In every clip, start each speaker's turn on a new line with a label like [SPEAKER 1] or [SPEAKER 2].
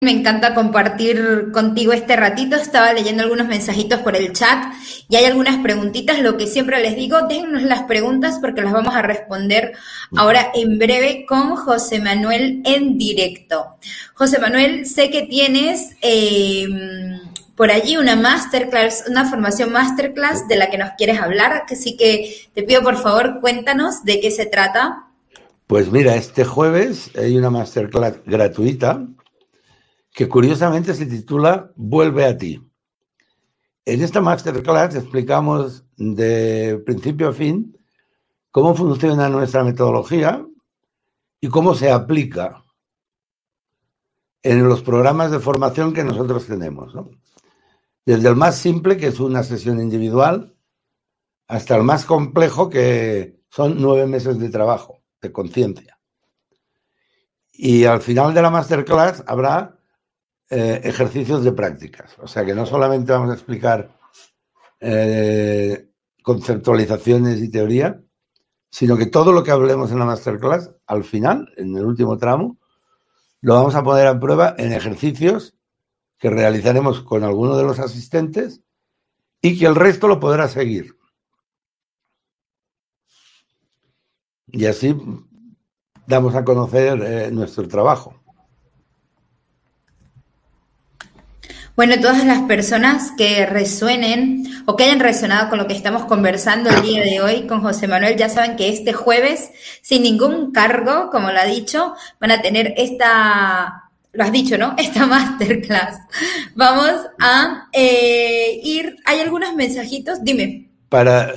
[SPEAKER 1] Me encanta compartir contigo este ratito. Estaba leyendo algunos mensajitos por el chat y hay algunas preguntitas. Lo que siempre les digo, déjennos las preguntas porque las vamos a responder ahora en breve con José Manuel en directo. José Manuel, sé que tienes por allí una masterclass, una formación masterclass de la que nos quieres hablar, así que te pido por favor cuéntanos de qué se trata.
[SPEAKER 2] Pues mira, este jueves hay una masterclass gratuita que curiosamente se titula Vuelve a ti. En esta masterclass explicamos de principio a fin cómo funciona nuestra metodología y cómo se aplica en los programas de formación que nosotros tenemos, ¿no? Desde el más simple, que es una sesión individual, hasta el más complejo, que son 9 meses de trabajo, de conciencia. Y al final de la masterclass habrá ejercicios de prácticas. O sea que no solamente vamos a explicar conceptualizaciones y teoría, sino que todo lo que hablemos en la masterclass, al final, en el último tramo, lo vamos a poner a prueba en ejercicios que realizaremos con alguno de los asistentes y que el resto lo podrá seguir. Y así damos a conocer nuestro trabajo.
[SPEAKER 1] Bueno, todas las personas que resuenen o que hayan resonado con lo que estamos conversando el día de hoy con José Manuel, ya saben que este jueves, sin ningún cargo, como lo ha dicho, van a tener lo has dicho, ¿no? Esta masterclass. Vamos a ir, hay algunos mensajitos, dime.
[SPEAKER 2] Para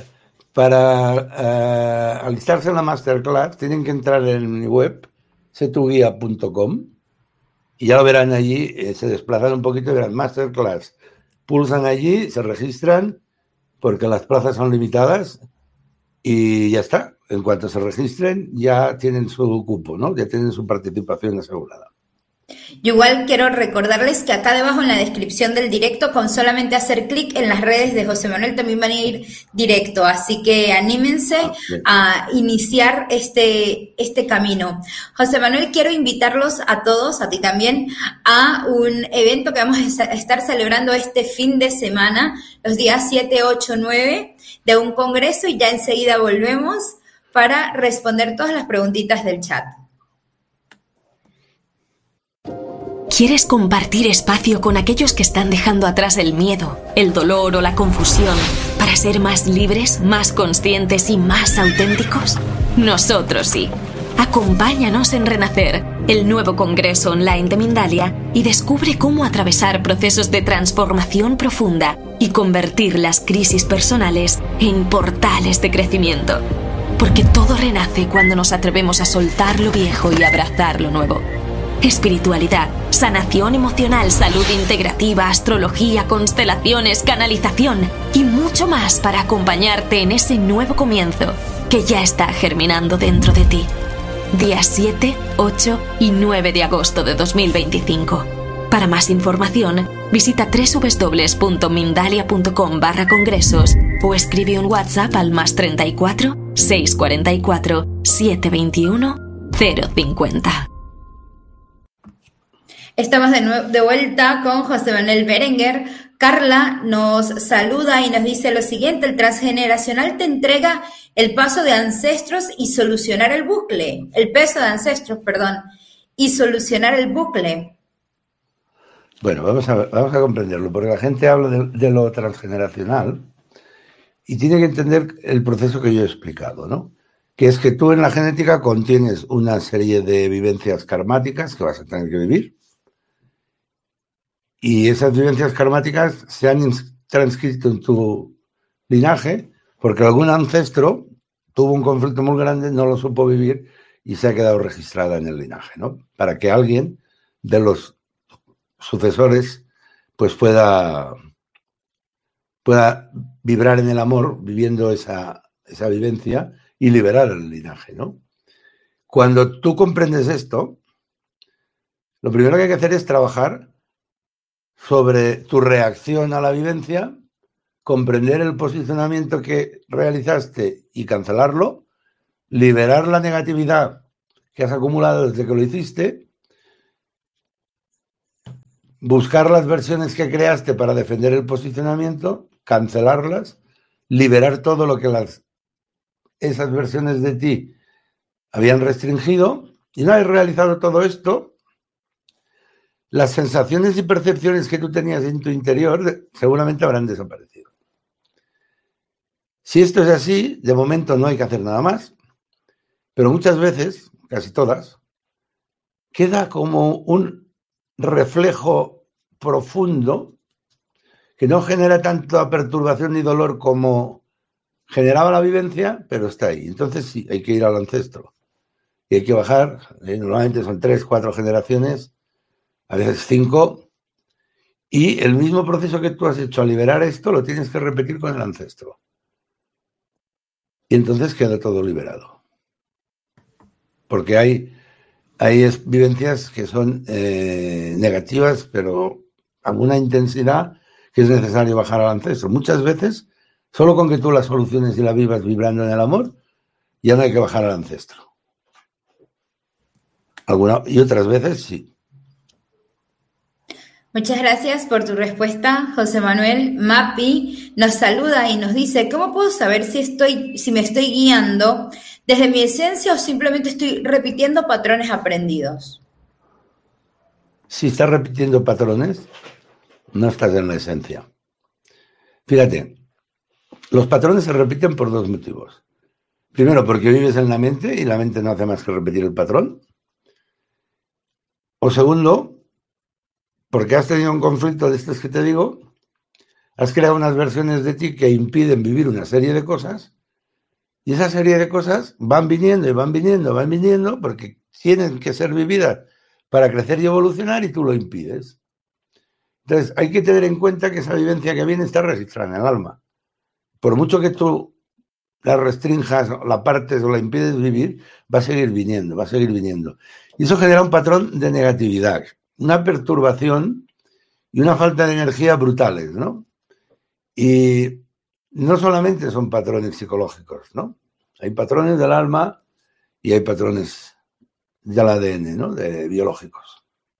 [SPEAKER 2] alistarse en la masterclass tienen que entrar en mi web, setuguia.com, y ya lo verán allí, se desplazan un poquito y verán masterclass. Pulsan allí, se registran, porque las plazas son limitadas, y ya está. En cuanto se registren, ya tienen su cupo, ¿no? Ya tienen su participación asegurada.
[SPEAKER 1] Yo igual quiero recordarles que acá debajo en la descripción del directo, con solamente hacer clic en las redes de José Manuel, también van a ir directo. Así que anímense a iniciar este camino. José Manuel, quiero invitarlos a todos, a ti también, a un evento que vamos a estar celebrando este fin de semana, los días 7, 8, 9, de un congreso, y ya enseguida volvemos para responder todas las preguntitas del chat.
[SPEAKER 3] ¿Quieres compartir espacio con aquellos que están dejando atrás el miedo, el dolor o la confusión para ser más libres, más conscientes y más auténticos? Nosotros sí. Acompáñanos en Renacer, el nuevo congreso online de Mindalia, y descubre cómo atravesar procesos de transformación profunda y convertir las crisis personales en portales de crecimiento. Porque todo renace cuando nos atrevemos a soltar lo viejo y abrazar lo nuevo. Espiritualidad, sanación emocional, salud integrativa, astrología, constelaciones, canalización y mucho más para acompañarte en ese nuevo comienzo que ya está germinando dentro de ti. Días 7, 8 y 9 de agosto de 2025. Para más información, visita www.mindalia.com/congresos o escribe un WhatsApp al +34 644 721 050.
[SPEAKER 1] Estamos de vuelta con José Manuel Berenguer. Carla nos saluda y nos dice lo siguiente: el transgeneracional te entrega el paso de ancestros y solucionar el bucle. El peso de ancestros, perdón, y solucionar el bucle.
[SPEAKER 2] Bueno, vamos a comprenderlo, porque la gente habla de lo transgeneracional y tiene que entender el proceso que yo he explicado, ¿no? Que es que tú en la genética contienes una serie de vivencias karmáticas que vas a tener que vivir. Y esas vivencias karmáticas se han transcrito en tu linaje porque algún ancestro tuvo un conflicto muy grande, no lo supo vivir y se ha quedado registrada en el linaje, ¿no? Para que alguien de los sucesores pues pueda vibrar en el amor viviendo esa vivencia y liberar el linaje, ¿no? Cuando tú comprendes esto, lo primero que hay que hacer es trabajar sobre tu reacción a la vivencia, comprender el posicionamiento que realizaste y cancelarlo, liberar la negatividad que has acumulado desde que lo hiciste buscar las versiones que creaste para defender el posicionamiento, cancelarlas, liberar todo lo que esas versiones de ti habían restringido, y una vez realizado todo esto, las sensaciones y percepciones que tú tenías en tu interior seguramente habrán desaparecido. Si esto es así, de momento no hay que hacer nada más, pero muchas veces, casi todas, queda como un reflejo profundo que no genera tanta perturbación ni dolor como generaba la vivencia, pero está ahí. Entonces sí, hay que ir al ancestro. Y hay que bajar, normalmente son 3, 4 generaciones, a veces 5, y el mismo proceso que tú has hecho al liberar esto lo tienes que repetir con el ancestro. Y entonces queda todo liberado. Porque hay vivencias que son negativas, pero a una intensidad que es necesario bajar al ancestro. Muchas veces, solo con que tú las soluciones y la vivas vibrando en el amor, ya no hay que bajar al ancestro. Y otras veces sí.
[SPEAKER 1] Muchas gracias por tu respuesta, José Manuel. Mapi nos saluda y nos dice, ¿cómo puedo saber si me estoy guiando desde mi esencia o simplemente estoy repitiendo patrones aprendidos?
[SPEAKER 2] Si estás repitiendo patrones, no estás en la esencia. Fíjate, los patrones se repiten por 2 motivos. Primero, porque vives en la mente y la mente no hace más que repetir el patrón. O segundo, porque has tenido un conflicto de estos que te digo, has creado unas versiones de ti que impiden vivir una serie de cosas, y esa serie de cosas van viniendo y van viniendo, porque tienen que ser vividas para crecer y evolucionar, y tú lo impides. Entonces, hay que tener en cuenta que esa vivencia que viene está registrada en el alma. Por mucho que tú la restrinjas, la partes o la impides vivir, va a seguir viniendo. Y eso genera un patrón de negatividad, una perturbación y una falta de energía brutales, ¿no? Y no solamente son patrones psicológicos, ¿no? Hay patrones del alma y hay patrones del ADN, ¿no? De biológicos.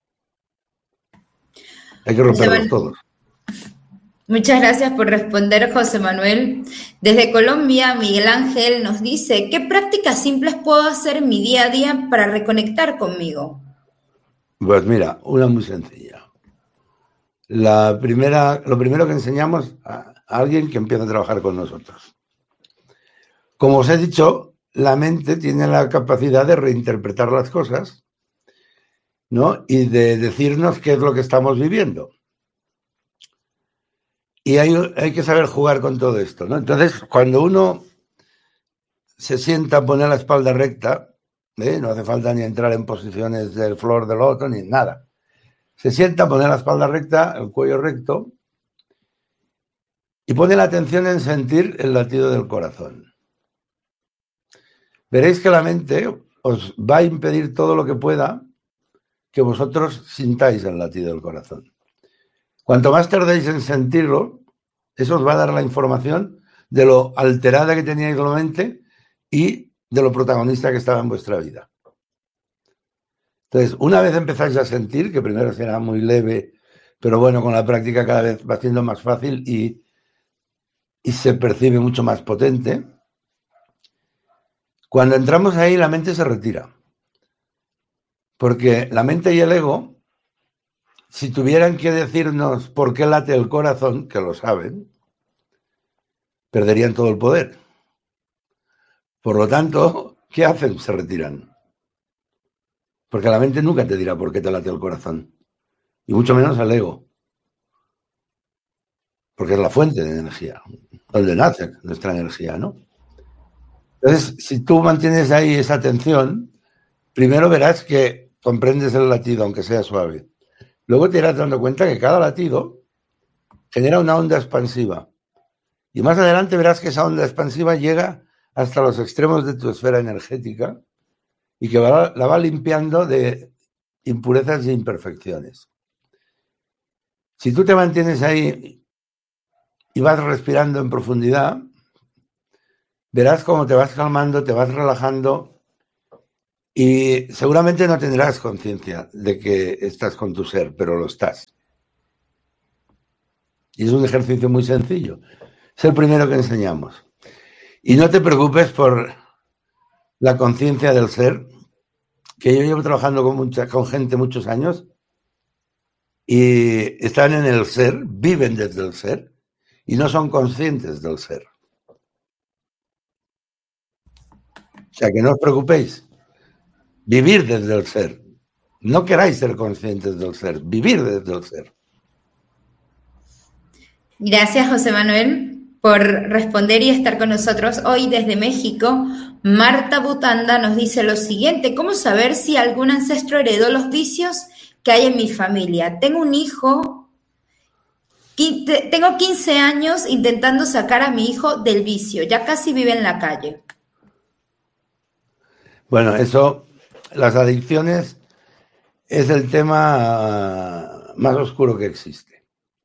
[SPEAKER 2] Hay que romperlos todos.
[SPEAKER 1] Muchas gracias por responder, José Manuel. Desde Colombia, Miguel Ángel nos dice, ¿qué prácticas simples puedo hacer en mi día a día para reconectar conmigo?
[SPEAKER 2] Pues mira, una muy sencilla. Lo primero que enseñamos a alguien que empieza a trabajar con nosotros. Como os he dicho, la mente tiene la capacidad de reinterpretar las cosas, ¿no? Y de decirnos qué es lo que estamos viviendo. Y hay que saber jugar con todo esto, ¿no? Entonces, cuando uno se sienta a poner la espalda recta, no hace falta ni entrar en posiciones del flor de loto ni nada. Se sienta a poner la espalda recta, el cuello recto, y pone la atención en sentir el latido del corazón. Veréis que la mente os va a impedir todo lo que pueda que vosotros sintáis el latido del corazón. Cuanto más tardéis en sentirlo, eso os va a dar la información de lo alterada que teníais la mente y de lo protagonista que estaba en vuestra vida. Entonces, una vez empezáis a sentir, que primero será muy leve, pero bueno, con la práctica cada vez va siendo más fácil y se percibe mucho más potente, cuando entramos ahí la mente se retira. Porque la mente y el ego, si tuvieran que decirnos por qué late el corazón, que lo saben, perderían todo el poder. Por lo tanto, ¿qué hacen? Se retiran. Porque la mente nunca te dirá por qué te late el corazón. Y mucho menos el ego. Porque es la fuente de energía, donde nace nuestra energía, ¿no? Entonces, si tú mantienes ahí esa atención, primero verás que comprendes el latido, aunque sea suave. Luego te irás dando cuenta que cada latido genera una onda expansiva. Y más adelante verás que esa onda expansiva llega hasta los extremos de tu esfera energética y que la va limpiando de impurezas e imperfecciones. Si tú te mantienes ahí y vas respirando en profundidad, verás cómo te vas calmando, te vas relajando y seguramente no tendrás conciencia de que estás con tu ser, pero lo estás. Y es un ejercicio muy sencillo. Es el primero que enseñamos. Y no te preocupes por la conciencia del ser, que yo llevo trabajando con gente muchos años y están en el ser, viven desde el ser y no son conscientes del ser. O sea, que no os preocupéis. Vivir desde el ser. No queráis ser conscientes del ser, vivir desde el ser.
[SPEAKER 1] Gracias, José Manuel, por responder y estar con nosotros hoy desde México. Marta Butanda nos dice lo siguiente: ¿cómo saber si algún ancestro heredó los vicios que hay en mi familia? Tengo un hijo, tengo 15 años intentando sacar a mi hijo del vicio, ya casi vive en la calle.
[SPEAKER 2] Bueno, eso, las adicciones es el tema más oscuro que existe.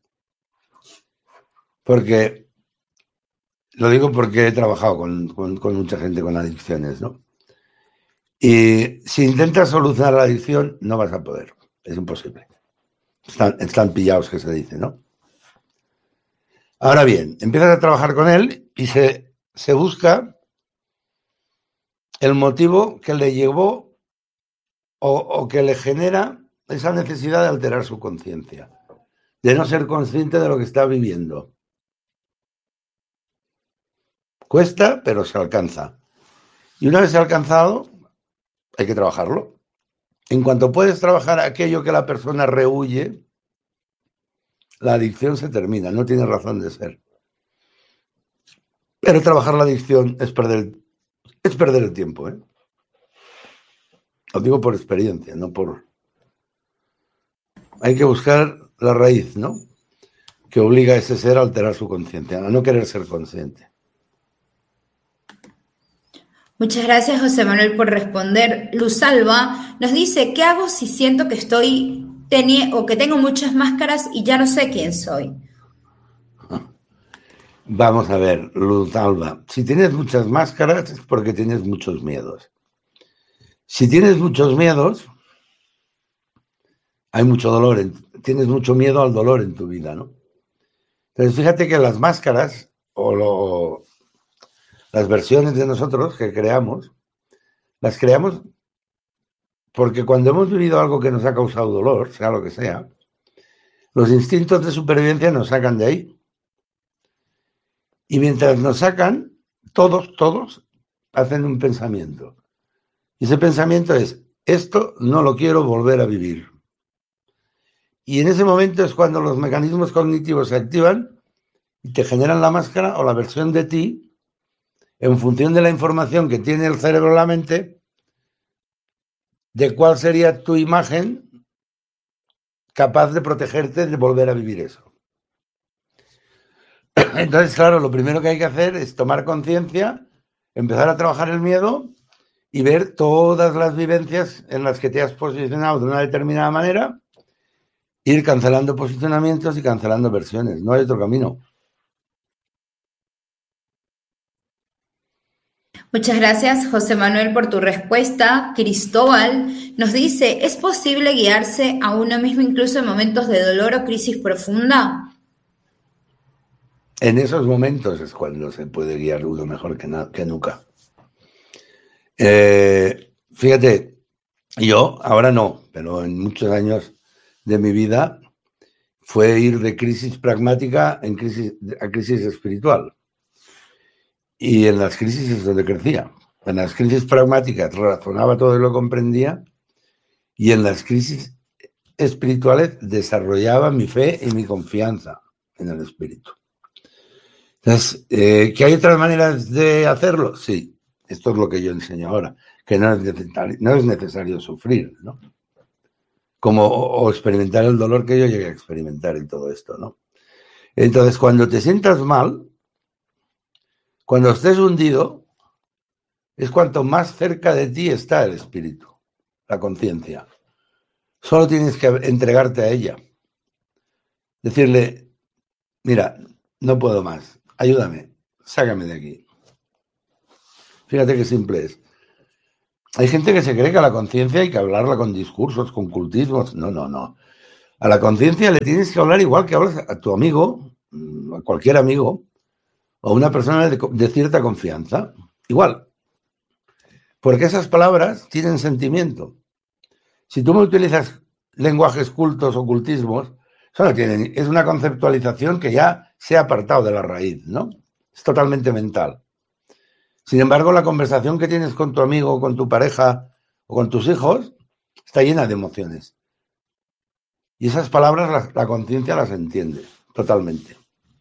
[SPEAKER 2] Porque, lo digo porque he trabajado con mucha gente con adicciones, ¿no? Y si intentas solucionar la adicción, no vas a poder. Es imposible. Están pillados, que se dice, ¿no? Ahora bien, empiezas a trabajar con él y se busca el motivo que le llevó o que le genera esa necesidad de alterar su conciencia, de no ser consciente de lo que está viviendo. Cuesta, pero se alcanza. Y una vez alcanzado, hay que trabajarlo. En cuanto puedes trabajar aquello que la persona rehúye, la adicción se termina, no tiene razón de ser. Pero trabajar la adicción es perder el tiempo, ¿eh? Lo digo por experiencia, no por... Hay que buscar la raíz, ¿no? Que obliga a ese ser a alterar su conciencia, a no querer ser consciente.
[SPEAKER 1] Muchas gracias, José Manuel, por responder. Luz Alba nos dice: ¿qué hago si siento que que tengo muchas máscaras y ya no sé quién soy?
[SPEAKER 2] Vamos a ver, Luz Alba, si tienes muchas máscaras es porque tienes muchos miedos. Si tienes muchos miedos, hay mucho dolor, tienes mucho miedo al dolor en tu vida, ¿no? Entonces, fíjate que las máscaras las versiones de nosotros que creamos, las creamos porque cuando hemos vivido algo que nos ha causado dolor, sea lo que sea, los instintos de supervivencia nos sacan de ahí. Y mientras nos sacan, todos hacen un pensamiento. Y ese pensamiento es: esto no lo quiero volver a vivir. Y en ese momento es cuando los mecanismos cognitivos se activan y te generan la máscara o la versión de ti en función de la información que tiene el cerebro o la mente, de cuál sería tu imagen capaz de protegerte de volver a vivir eso. Entonces, claro, lo primero que hay que hacer es tomar conciencia, empezar a trabajar el miedo y ver todas las vivencias en las que te has posicionado de una determinada manera, ir cancelando posicionamientos y cancelando versiones. No hay otro camino.
[SPEAKER 1] Muchas gracias, José Manuel, por tu respuesta. Cristóbal nos dice: ¿es posible guiarse a uno mismo incluso en momentos de dolor o crisis profunda?
[SPEAKER 2] En esos momentos es cuando se puede guiar uno mejor que nunca. Fíjate, yo ahora no, pero en muchos años de mi vida fue ir de crisis pragmática a crisis espiritual. Y en las crisis es donde crecía. En las crisis pragmáticas razonaba todo y lo comprendía, y en las crisis espirituales desarrollaba mi fe y mi confianza en el espíritu. Entonces, ¿que hay otras maneras de hacerlo? Sí, esto es lo que yo enseño ahora, que no es necesario sufrir, ¿no? O experimentar el dolor que yo llegué a experimentar en todo esto, ¿no? Entonces, cuando te sientas mal, cuando estés hundido, es cuanto más cerca de ti está el espíritu, la conciencia. Solo tienes que entregarte a ella. Decirle: mira, no puedo más, ayúdame, sácame de aquí. Fíjate qué simple es. Hay gente que se cree que a la conciencia hay que hablarla con discursos, con cultismos. No. A la conciencia le tienes que hablar igual que hablas a tu amigo a cualquier amigo o a una persona de cierta confianza. Igual. Porque esas palabras tienen sentimiento. Si tú me utilizas lenguajes cultos, ocultismos, eso no tiene, es una conceptualización que ya se ha apartado de la raíz, ¿no? Es totalmente mental. Sin embargo, la conversación que tienes con tu amigo, con tu pareja o con tus hijos está llena de emociones. Y esas palabras la conciencia las entiende totalmente.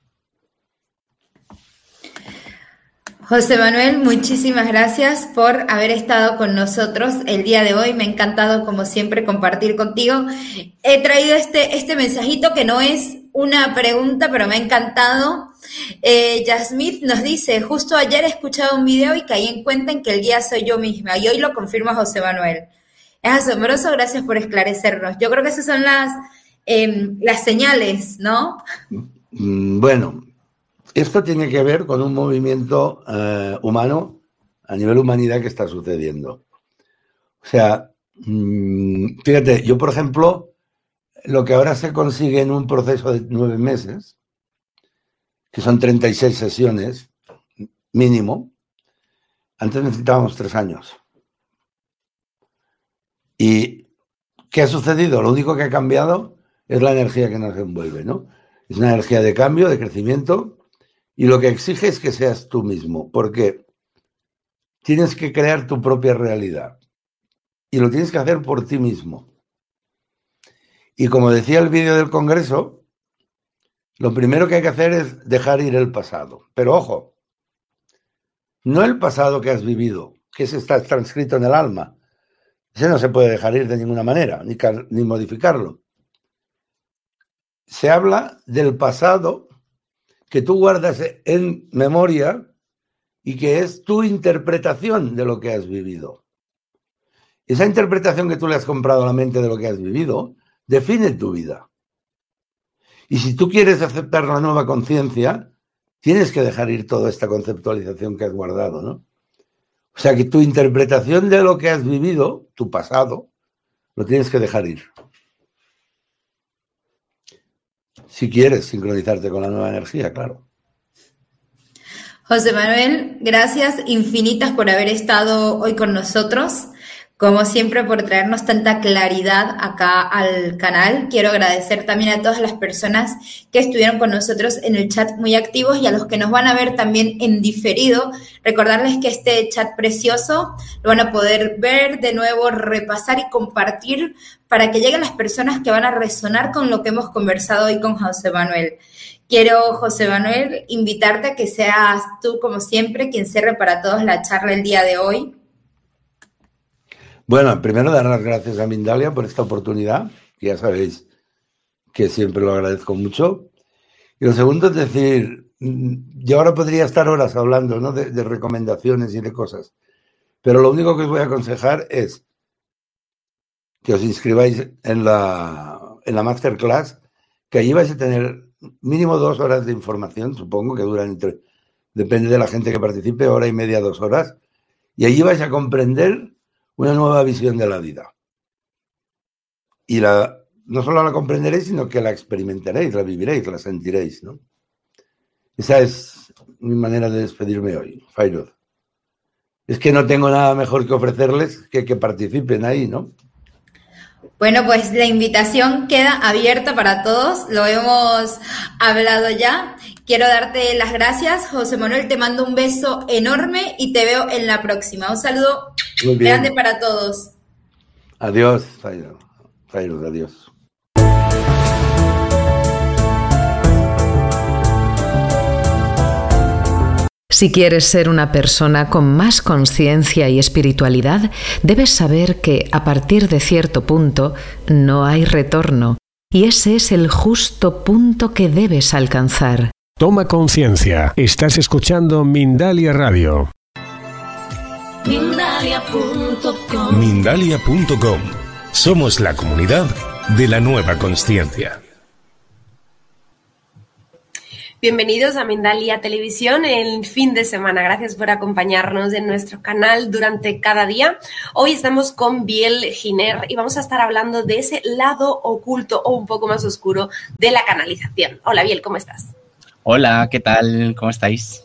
[SPEAKER 1] José Manuel, muchísimas gracias por haber estado con nosotros el día de hoy. Me ha encantado, como siempre, compartir contigo. He traído este mensajito que no es una pregunta, pero me ha encantado. Yasmith nos dice, justo ayer he escuchado un video y caí en cuenta en que el guía soy yo misma. Y hoy lo confirma José Manuel. Es asombroso, gracias por esclarecernos. Yo creo que esas son las señales, ¿no?
[SPEAKER 2] Bueno, esto tiene que ver con un movimiento humano a nivel humanidad que está sucediendo. O sea, fíjate, yo por ejemplo, lo que ahora se consigue en un proceso de 9 meses, que son 36 sesiones mínimo, antes necesitábamos 3 años. ¿Y qué ha sucedido? Lo único que ha cambiado es la energía que nos envuelve, ¿no? Es una energía de cambio, de crecimiento, y lo que exige es que seas tú mismo, porque tienes que crear tu propia realidad y lo tienes que hacer por ti mismo. Y como decía el vídeo del Congreso, lo primero que hay que hacer es dejar ir el pasado. Pero ojo, no el pasado que has vivido, que ese está transcrito en el alma. Ese no se puede dejar ir de ninguna manera, ni modificarlo. Se habla del pasado que tú guardas en memoria y que es tu interpretación de lo que has vivido. Esa interpretación que tú le has comprado a la mente de lo que has vivido define tu vida. Y si tú quieres aceptar la nueva conciencia, tienes que dejar ir toda esta conceptualización que has guardado, ¿no? O sea que tu interpretación de lo que has vivido, tu pasado, lo tienes que dejar ir. Si quieres sincronizarte con la nueva energía, claro.
[SPEAKER 1] José Manuel, gracias infinitas por haber estado hoy con nosotros. Como siempre, por traernos tanta claridad acá al canal. Quiero agradecer también a todas las personas que estuvieron con nosotros en el chat muy activos y a los que nos van a ver también en diferido. Recordarles que este chat precioso lo van a poder ver de nuevo, repasar y compartir para que lleguen las personas que van a resonar con lo que hemos conversado hoy con José Manuel. Quiero, José Manuel, invitarte a que seas tú, como siempre, quien cierre para todos la charla el día de hoy.
[SPEAKER 2] Bueno, primero dar las gracias a Mindalia por esta oportunidad, que ya sabéis que siempre lo agradezco mucho. Y lo segundo es decir, yo ahora podría estar horas hablando, ¿no?, de recomendaciones y de cosas, pero lo único que os voy a aconsejar es que os inscribáis en la masterclass, que allí vais a tener mínimo 2 horas de información, supongo que duran depende de la gente que participe, 1 hora y media, 2 horas, y allí vais a comprender una nueva visión de la vida. Y no solo la comprenderéis, sino que la experimentaréis, la viviréis, la sentiréis, ¿no? Esa es mi manera de despedirme hoy, Fairuz. Es que no tengo nada mejor que ofrecerles que participen ahí, ¿no?
[SPEAKER 1] Bueno, pues la invitación queda abierta para todos, lo hemos hablado ya. Quiero darte las gracias, José Manuel, te mando un beso enorme y te veo en la próxima. Un saludo grande para todos.
[SPEAKER 2] Adiós, Fairuz, adiós.
[SPEAKER 4] Si quieres ser una persona con más conciencia y espiritualidad, debes saber que a partir de cierto punto no hay retorno, y ese es el justo punto que debes alcanzar.
[SPEAKER 5] Toma conciencia. Estás escuchando Mindalia Radio.
[SPEAKER 3] Mindalia.com.
[SPEAKER 5] Mindalia.com. Somos la comunidad de la nueva consciencia.
[SPEAKER 6] Bienvenidos a Mindalia Televisión el fin de semana. Gracias por acompañarnos en nuestro canal durante cada día. Hoy estamos con Biel Giner y vamos a estar hablando de ese lado oculto o un poco más oscuro de la canalización. Hola Biel, ¿cómo estás?
[SPEAKER 7] Hola, ¿qué tal? ¿Cómo estáis?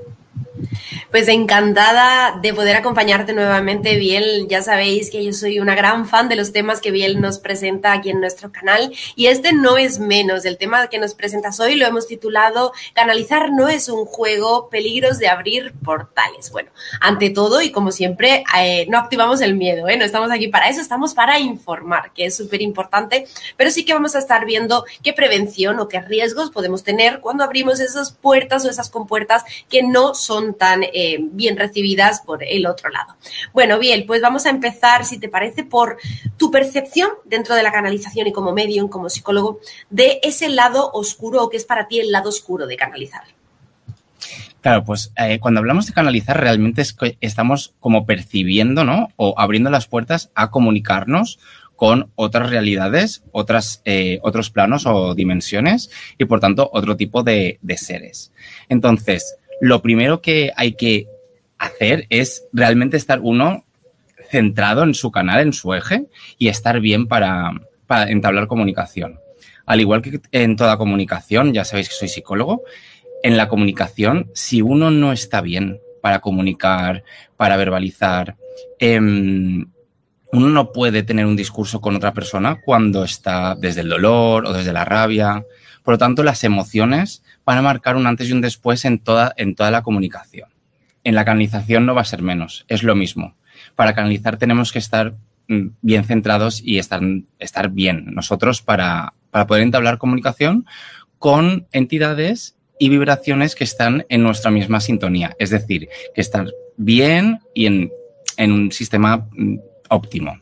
[SPEAKER 6] Pues encantada de poder acompañarte nuevamente, Biel. Ya sabéis que yo soy una gran fan de los temas que Biel nos presenta aquí en nuestro canal y este no es menos. El tema que nos presentas hoy lo hemos titulado Canalizar no es un juego, peligros de abrir portales. Bueno, ante todo y como siempre, no activamos el miedo, no estamos aquí para eso, estamos para informar, que es súper importante, pero sí que vamos a estar viendo qué prevención o qué riesgos podemos tener cuando abrimos esas puertas o esas compuertas que no son tan bien recibidas por el otro lado. Bueno, Biel, pues vamos a empezar, si te parece, por tu percepción dentro de la canalización y como medium, como psicólogo, de ese lado oscuro o qué es para ti el lado oscuro de canalizar.
[SPEAKER 7] Claro, pues cuando hablamos de canalizar realmente es que estamos como percibiendo, ¿no? O abriendo las puertas a comunicarnos con otras realidades, otros planos o dimensiones y, por tanto, otro tipo de seres. Entonces, lo primero que hay que hacer es realmente estar uno centrado en su canal, en su eje y estar bien para entablar comunicación. Al igual que en toda comunicación, ya sabéis que soy psicólogo, en la comunicación, si uno no está bien para comunicar, para verbalizar, uno no puede tener un discurso con otra persona cuando está desde el dolor o desde la rabia. Por lo tanto, las emociones van a marcar un antes y un después en toda la comunicación. En la canalización no va a ser menos, es lo mismo. Para canalizar tenemos que estar bien centrados y estar bien nosotros para poder entablar comunicación con entidades y vibraciones que están en nuestra misma sintonía. Es decir, que estar bien y en un sistema óptimo.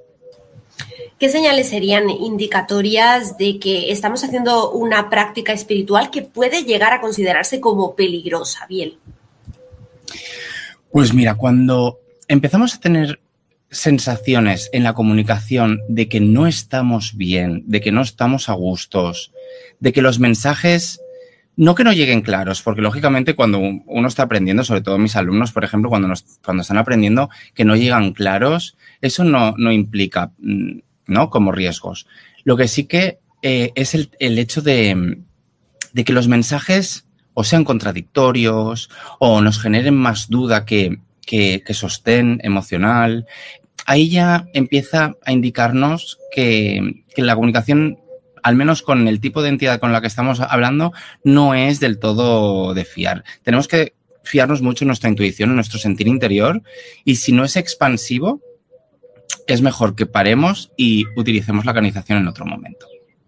[SPEAKER 6] ¿Qué señales serían indicatorias de que estamos haciendo una práctica espiritual que puede llegar a considerarse como peligrosa, Biel?
[SPEAKER 7] Pues mira, cuando empezamos a tener sensaciones en la comunicación de que no estamos bien, de que no estamos a gustos, de que los mensajes no que no lleguen claros, porque lógicamente cuando uno está aprendiendo, sobre todo mis alumnos, por ejemplo, cuando están aprendiendo que no llegan claros, eso no implica, ¿no?, como riesgos. Lo que sí que es el hecho de que los mensajes o sean contradictorios o nos generen más duda que sostén emocional. Ahí ya empieza a indicarnos que la comunicación, al menos con el tipo de entidad con la que estamos hablando, no es del todo de fiar. Tenemos que fiarnos mucho en nuestra intuición, en nuestro sentir interior, y si no es expansivo, es mejor que paremos y utilicemos la canalización en otro momento.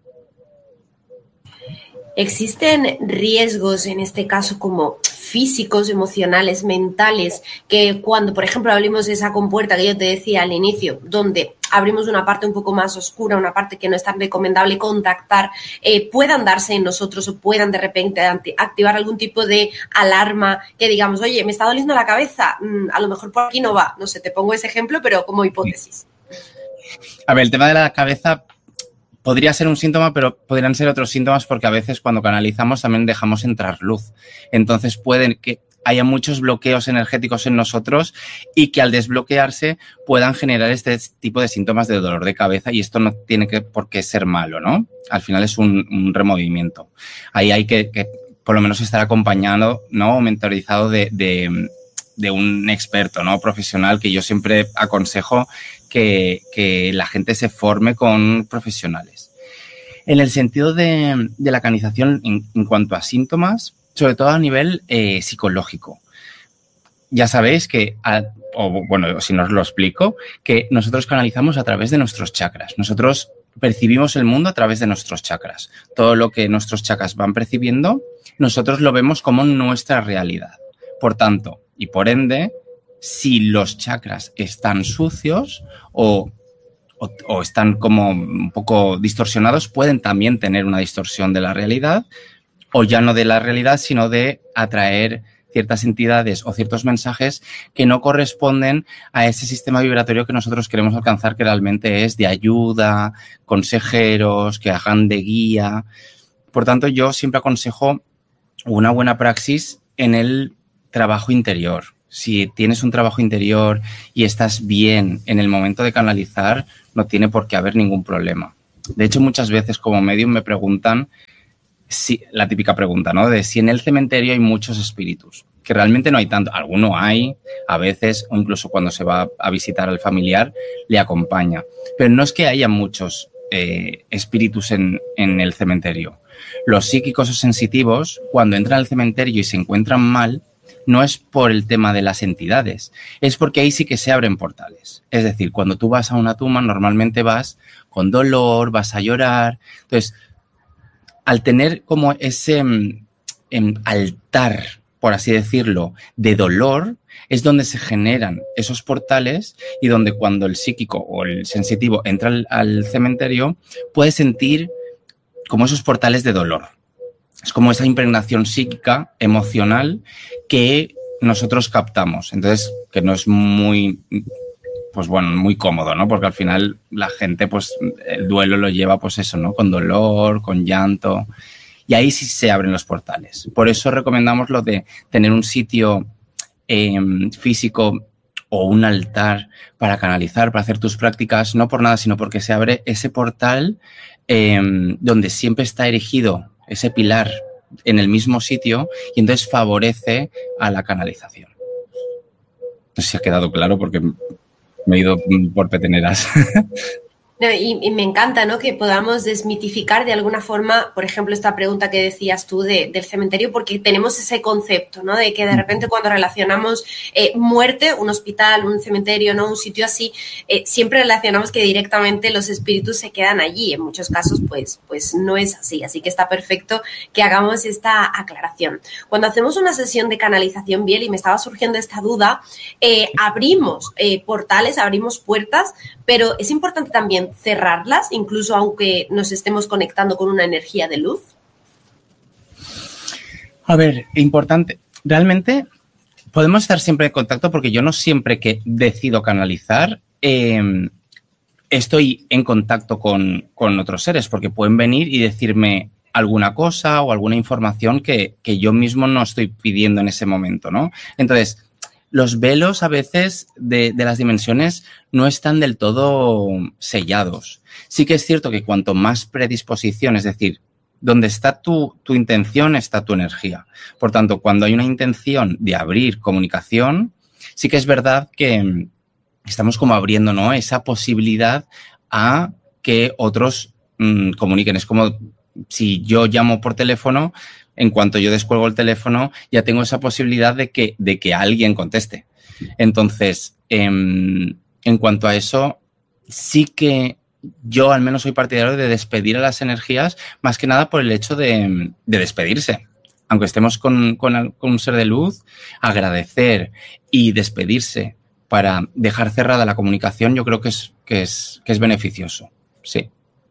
[SPEAKER 6] ¿Existen riesgos en este caso como físicos, emocionales, mentales, que cuando, por ejemplo, abrimos esa compuerta que yo te decía al inicio, donde abrimos una parte un poco más oscura, una parte que no es tan recomendable contactar, puedan darse en nosotros o puedan de repente activar algún tipo de alarma que digamos, oye, me está doliendo la cabeza, a lo mejor por aquí no va? No sé, te pongo ese ejemplo, pero como hipótesis.
[SPEAKER 7] A ver, el tema de la cabeza podría ser un síntoma, pero podrían ser otros síntomas porque a veces cuando canalizamos también dejamos entrar luz. Entonces pueden que haya muchos bloqueos energéticos en nosotros y que al desbloquearse puedan generar este tipo de síntomas de dolor de cabeza, y esto no tiene por qué ser malo, ¿no? Al final es un removimiento. Ahí hay que por lo menos estar acompañado, ¿no?, o mentorizado de un experto, ¿no?, profesional, que yo siempre aconsejo que la gente se forme con profesionales. En el sentido de la canalización en cuanto a síntomas, sobre todo a nivel psicológico. Ya sabéis que, bueno, si no os lo explico, que nosotros canalizamos a través de nuestros chakras. Nosotros percibimos el mundo a través de nuestros chakras. Todo lo que nuestros chakras van percibiendo, nosotros lo vemos como nuestra realidad. Por tanto, y por ende, si los chakras están sucios o están como un poco distorsionados, pueden también tener una distorsión de la realidad, o ya no de la realidad, sino de atraer ciertas entidades o ciertos mensajes que no corresponden a ese sistema vibratorio que nosotros queremos alcanzar, que realmente es de ayuda, consejeros, que hagan de guía. Por tanto, yo siempre aconsejo una buena praxis en el trabajo interior. Si tienes un trabajo interior y estás bien en el momento de canalizar, no tiene por qué haber ningún problema. De hecho, muchas veces como medium me preguntan sí, la típica pregunta, ¿no? De si en el cementerio hay muchos espíritus, que realmente no hay tanto. Alguno hay, a veces, o incluso cuando se va a visitar al familiar, le acompaña. Pero no es que haya muchos espíritus en el cementerio. Los psíquicos o sensitivos, cuando entran al cementerio y se encuentran mal, no es por el tema de las entidades, es porque ahí sí que se abren portales. Es decir, cuando tú vas a una tumba, normalmente vas con dolor, vas a llorar. Entonces, al tener como ese altar, por así decirlo, de dolor, es donde se generan esos portales y donde cuando el psíquico o el sensitivo entra al cementerio, puede sentir como esos portales de dolor. Es como esa impregnación psíquica, emocional, que nosotros captamos. Entonces, que no es muy, pues bueno, muy cómodo, ¿no? Porque al final la gente, pues, el duelo lo lleva, pues eso, ¿no? Con dolor, con llanto. Y ahí sí se abren los portales. Por eso recomendamos lo de tener un sitio físico o un altar para canalizar, para hacer tus prácticas, no por nada, sino porque se abre ese portal donde siempre está erigido ese pilar en el mismo sitio y entonces favorece a la canalización. No sé si ha quedado claro porque me he ido por peteneras.
[SPEAKER 6] No, y me encanta, ¿no?, que podamos desmitificar de alguna forma, por ejemplo, esta pregunta que decías tú del cementerio, porque tenemos ese concepto, ¿no?, de que de repente cuando relacionamos muerte, un hospital, un cementerio, ¿no?, un sitio así, siempre relacionamos que directamente los espíritus se quedan allí. En muchos casos, pues no es así. Así que está perfecto que hagamos esta aclaración. Cuando hacemos una sesión de canalización, Biel, y me estaba surgiendo esta duda, abrimos portales, abrimos puertas, pero es importante también cerrarlas, incluso aunque nos estemos conectando con una energía de luz.
[SPEAKER 7] A ver, importante. Realmente podemos estar siempre en contacto porque yo no siempre que decido canalizar estoy en contacto con otros seres, porque pueden venir y decirme alguna cosa o alguna información que yo mismo no estoy pidiendo en ese momento, ¿no? Entonces, los velos a veces de las dimensiones no están del todo sellados. Sí que es cierto que cuanto más predisposición, es decir, donde está tu intención, está tu energía. Por tanto, cuando hay una intención de abrir comunicación, sí que es verdad que estamos como abriendo, ¿no?, esa posibilidad a que otros comuniquen. Es como si yo llamo por teléfono, en cuanto yo descuelgo el teléfono, ya tengo esa posibilidad de que alguien conteste. Entonces, en cuanto a eso, sí que yo al menos soy partidario de despedir a las energías, más que nada por el hecho de despedirse. Aunque estemos con un ser de luz, agradecer y despedirse para dejar cerrada la comunicación, yo creo que es beneficioso, sí.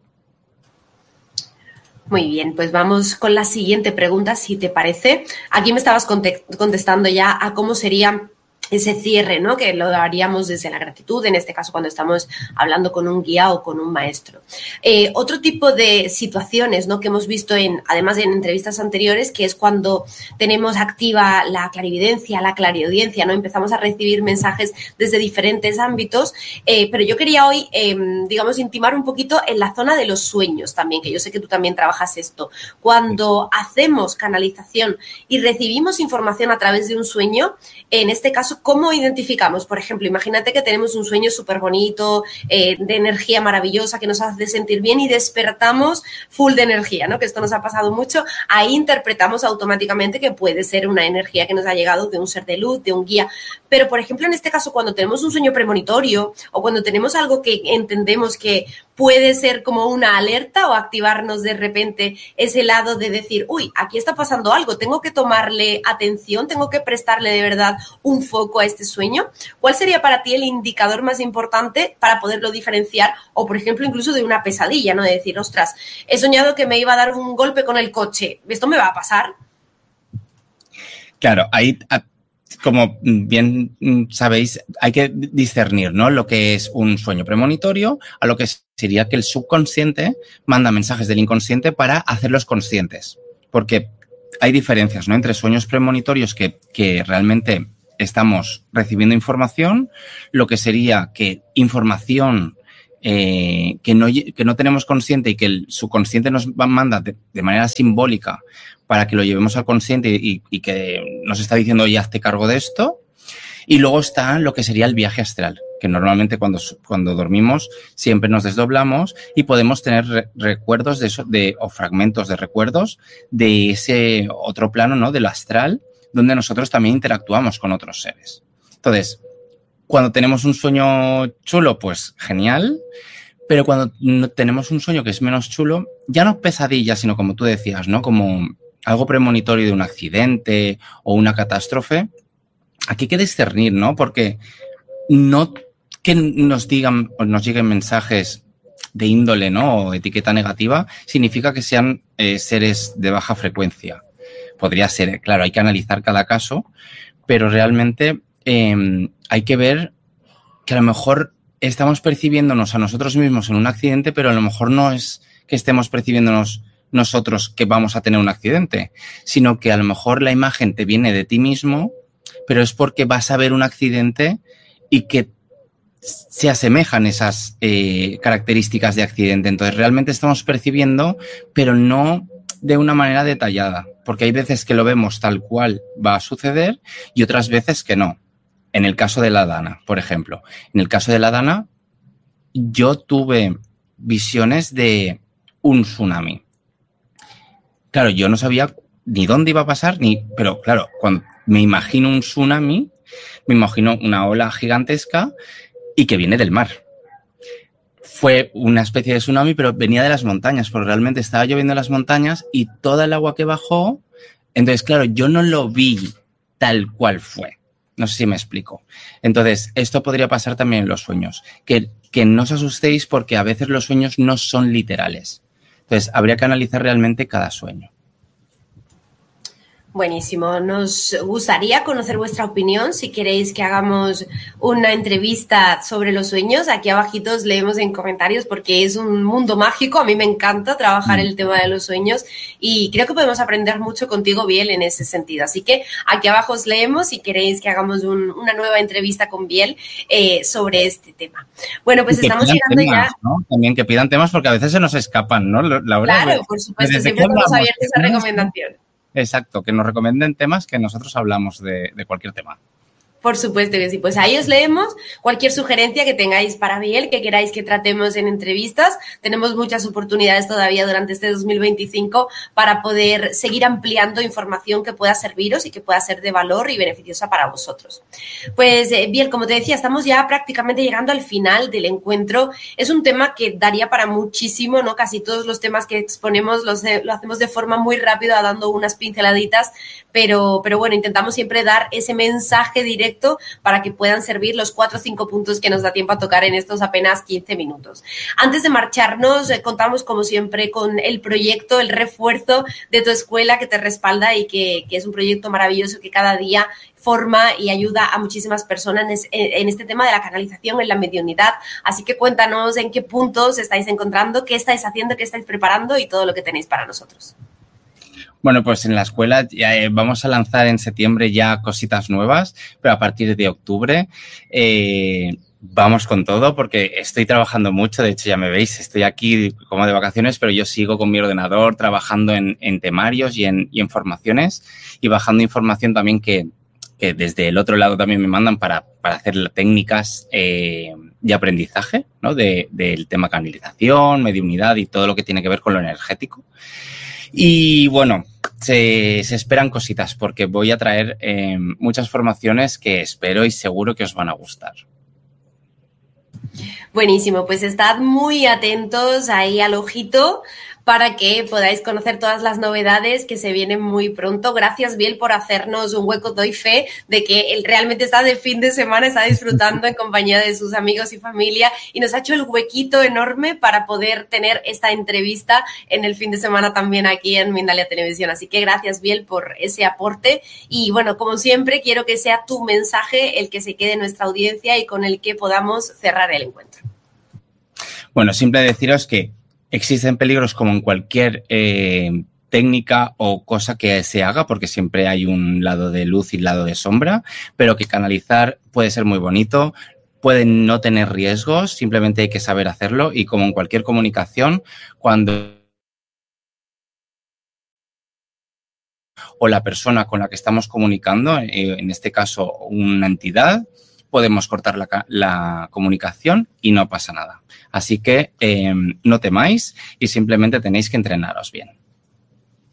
[SPEAKER 6] Muy bien, pues vamos con la siguiente pregunta, si te parece. Aquí me estabas contestando ya a cómo sería ese cierre, ¿no?, que lo haríamos desde la gratitud, en este caso cuando estamos hablando con un guía o con un maestro. Otro tipo de situaciones, ¿no?, que hemos visto además en entrevistas anteriores, que es cuando tenemos activa la clarividencia, la clariaudiencia, ¿no? Empezamos a recibir mensajes desde diferentes ámbitos, pero yo quería hoy, digamos, intimar un poquito en la zona de los sueños también, que yo sé que tú también trabajas esto. Cuando hacemos canalización y recibimos información a través de un sueño, en este caso, ¿cómo identificamos? Por ejemplo, imagínate que tenemos un sueño súper bonito, de energía maravillosa que nos hace sentir bien y despertamos full de energía, ¿no? Que esto nos ha pasado mucho. Ahí interpretamos automáticamente que puede ser una energía que nos ha llegado de un ser de luz, de un guía. Pero, por ejemplo, en este caso, cuando tenemos un sueño premonitorio o cuando tenemos algo que entendemos que puede ser como una alerta o activarnos de repente ese lado de decir, uy, aquí está pasando algo, tengo que tomarle atención, tengo que prestarle de verdad un foco a este sueño. ¿Cuál sería para ti el indicador más importante para poderlo diferenciar? O, por ejemplo, incluso de una pesadilla, ¿no? De decir, ostras, he soñado que me iba a dar un golpe con el coche, ¿esto me va a pasar?
[SPEAKER 7] Claro, ahí, como bien sabéis, hay que discernir, ¿no?, lo que es un sueño premonitorio a lo que sería que el subconsciente manda mensajes del inconsciente para hacerlos conscientes. Porque hay diferencias, ¿no?, entre sueños premonitorios que realmente estamos recibiendo información, lo que sería que información que no tenemos consciente y que el subconsciente nos manda de manera simbólica para que lo llevemos al consciente y que nos está diciendo, oye, hazte cargo de esto. Y luego está lo que sería el viaje astral, que normalmente cuando dormimos siempre nos desdoblamos y podemos tener recuerdos de eso, o fragmentos de recuerdos de ese otro plano, ¿no? Del astral, donde nosotros también interactuamos con otros seres. Entonces, cuando tenemos un sueño chulo, pues genial, pero cuando tenemos un sueño que es menos chulo, ya no pesadilla, sino como tú decías, ¿no? Como algo premonitorio de un accidente o una catástrofe, aquí hay que discernir, ¿no? Porque no que nos digan o nos lleguen mensajes de índole, ¿no? O etiqueta negativa, significa que sean seres de baja frecuencia. Podría ser, claro, hay que analizar cada caso, pero realmente hay que ver que a lo mejor estamos percibiéndonos a nosotros mismos en un accidente, pero a lo mejor no es que estemos percibiéndonos nosotros que vamos a tener un accidente, sino que a lo mejor la imagen te viene de ti mismo, pero es porque vas a ver un accidente y que se asemejan esas características de accidente. Entonces, realmente estamos percibiendo, pero no de una manera detallada, porque hay veces que lo vemos tal cual va a suceder y otras veces que no. En el caso de la Dana, por ejemplo. En el caso de la Dana, yo tuve visiones de un tsunami. Claro, yo no sabía ni dónde iba a pasar, pero claro, cuando me imagino un tsunami, me imagino una ola gigantesca y que viene del mar. Fue una especie de tsunami, pero venía de las montañas, porque realmente estaba lloviendo en las montañas y toda el agua que bajó. Entonces, claro, yo no lo vi tal cual fue. No sé si me explico. Entonces, esto podría pasar también en los sueños. Que no os asustéis porque a veces los sueños no son literales. Entonces, habría que analizar realmente cada sueño.
[SPEAKER 6] Buenísimo. Nos gustaría conocer vuestra opinión. Si queréis que hagamos una entrevista sobre los sueños, aquí abajito os leemos en comentarios porque es un mundo mágico. A mí me encanta trabajar el tema de los sueños y creo que podemos aprender mucho contigo, Biel, en ese sentido. Así que aquí abajo os leemos si queréis que hagamos una nueva entrevista con Biel sobre este tema. Bueno, pues estamos llegando
[SPEAKER 7] temas,
[SPEAKER 6] ya.
[SPEAKER 7] ¿no? También que pidan temas porque a veces se nos escapan, ¿no?
[SPEAKER 6] Claro, por supuesto. Siempre estamos abiertos a recomendación.
[SPEAKER 7] Exacto, que nos recomienden temas que nosotros hablamos de cualquier tema.
[SPEAKER 6] Por supuesto que sí. Pues ahí os leemos cualquier sugerencia que tengáis para Biel, que queráis que tratemos en entrevistas. Tenemos muchas oportunidades todavía durante este 2025 para poder seguir ampliando información que pueda serviros y que pueda ser de valor y beneficiosa para vosotros. Pues Biel, como te decía, estamos ya prácticamente llegando al final del encuentro. Es un tema que daría para muchísimo, ¿no? Casi todos los temas que exponemos lo hacemos de forma muy rápida, dando unas pinceladitas, pero bueno, intentamos siempre dar ese mensaje directo para que puedan servir los 4 o 5 puntos que nos da tiempo a tocar en estos apenas 15 minutos. Antes de marcharnos, contamos como siempre con el proyecto, el refuerzo de tu escuela que te respalda y que es un proyecto maravilloso que cada día forma y ayuda a muchísimas personas en este tema de la canalización, en la mediunidad. Así que cuéntanos en qué puntos estáis encontrando, qué estáis haciendo, qué estáis preparando y todo lo que tenéis para nosotros.
[SPEAKER 7] Bueno, pues en la escuela vamos a lanzar en septiembre ya cositas nuevas, pero a partir de octubre vamos con todo porque estoy trabajando mucho. De hecho, ya me veis, estoy aquí como de vacaciones, pero yo sigo con mi ordenador trabajando en temarios y en formaciones y bajando información también que desde el otro lado también me mandan para hacer técnicas de aprendizaje, ¿no? Del tema canalización, mediunidad y todo lo que tiene que ver con lo energético. Y bueno, se esperan cositas porque voy a traer muchas formaciones que espero y seguro que os van a gustar.
[SPEAKER 6] Buenísimo, pues estad muy atentos ahí al ojito para que podáis conocer todas las novedades que se vienen muy pronto. Gracias, Biel, por hacernos un hueco. Doy fe de que él realmente está de fin de semana, está disfrutando en compañía de sus amigos y familia y nos ha hecho el huequito enorme para poder tener esta entrevista en el fin de semana también aquí en Mindalia Televisión. Así que gracias, Biel, por ese aporte. Y bueno, como siempre, quiero que sea tu mensaje el que se quede en nuestra audiencia y con el que podamos cerrar el encuentro.
[SPEAKER 7] Bueno, simple deciros que existen peligros como en cualquier técnica o cosa que se haga, porque siempre hay un lado de luz y un lado de sombra, pero que canalizar puede ser muy bonito. pueden no tener riesgos, simplemente hay que saber hacerlo y como en cualquier comunicación, cuando o la persona con la que estamos comunicando, en este caso una entidad, podemos cortar la comunicación y no pasa nada. Así que no temáis y simplemente tenéis que entrenaros bien.